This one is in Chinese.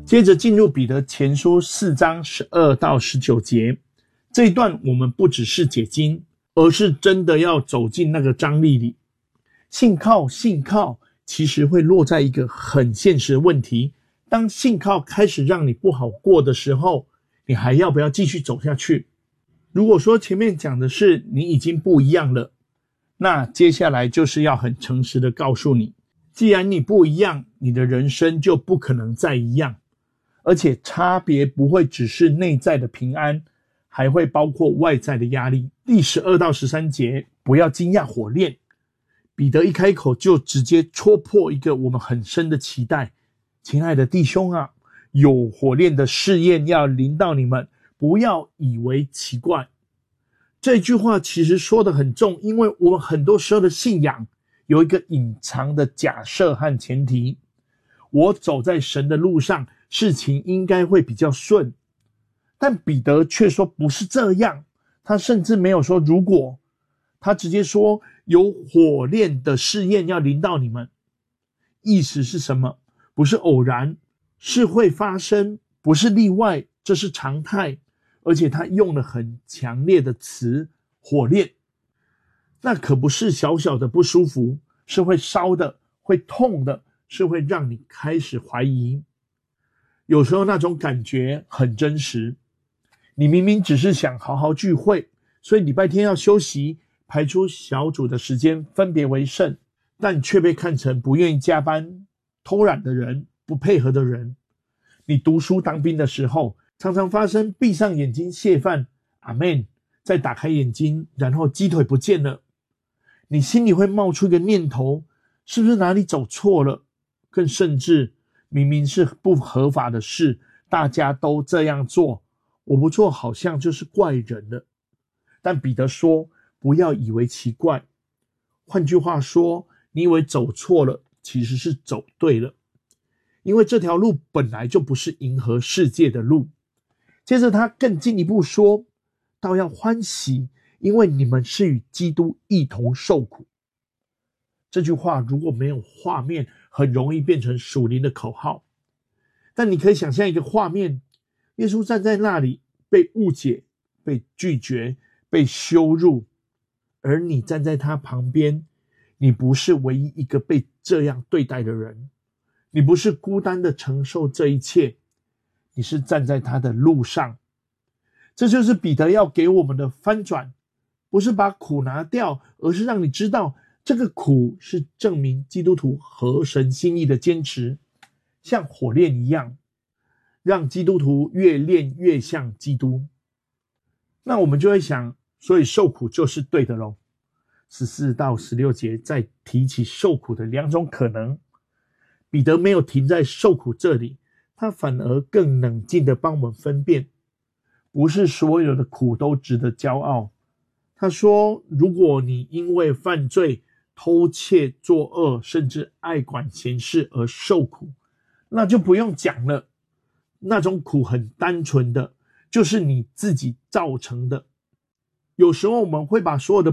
接着进入彼得前书4章12到19节，这一段我们不只是解经，而是真的要走进那个张力里。信靠其实会落在一个很现实的问题，当信靠开始让你不好过的时候，你还要不要继续走下去？如果说前面讲的是你已经不一样了，那接下来就是要很诚实的告诉你，既然你不一样，你的人生就不可能再一样，而且差别不会只是内在的平安，还会包括外在的压力。第12到13节，不要惊讶火炼。彼得一开口就直接戳破一个我们很深的期待，亲爱的弟兄啊，有火炼的试验要临到你们，不要以为奇怪。这句话其实说得很重，因为我们很多时候的信仰有一个隐藏的假设和前提，我走在神的路上，事情应该会比较顺。但彼得却说不是这样，他甚至没有说如果，他直接说有火炼的试验要临到你们。意思是什么？不是偶然，是会发生，不是例外，这是常态。而且他用了很强烈的词，火炼。那可不是小小的不舒服，是会烧的，会痛的，是会让你开始怀疑。有时候那种感觉很真实，你明明只是想好好聚会，所以礼拜天要休息，排出小组的时间分别为圣，但却被看成不愿意加班、偷懒的人，不配合的人。你读书当兵的时候，常常发生闭上眼睛谢饭，阿们，再打开眼睛，然后鸡腿不见了。你心里会冒出一个念头，是不是哪里走错了？更甚至明明是不合法的事，大家都这样做，我不做好像就是怪人了。但彼得说不要以为奇怪，换句话说，你以为走错了，其实是走对了，因为这条路本来就不是迎合世界的路。接着他更进一步说，倒要欢喜，因为你们是与基督一同受苦。这句话如果没有画面，很容易变成属灵的口号。但你可以想象一个画面，耶稣站在那里，被误解，被拒绝，被羞辱，而你站在他旁边，你不是唯一一个被这样对待的人，你不是孤单的承受这一切，你是站在他的路上。这就是彼得要给我们的翻转，不是把苦拿掉，而是让你知道这个苦是证明基督徒合神心意的坚持，像火炼一样，让基督徒越炼越像基督。那我们就会想，所以受苦就是对的咯。14到16节再提起受苦的两种可能，彼得没有停在受苦这里，他反而更冷静地帮我们分辨，不是所有的苦都值得骄傲。他说，如果你因为犯罪、偷窃、作恶，甚至爱管闲事而受苦，那就不用讲了。那种苦很单纯的，就是你自己造成的。有时候我们会把所有的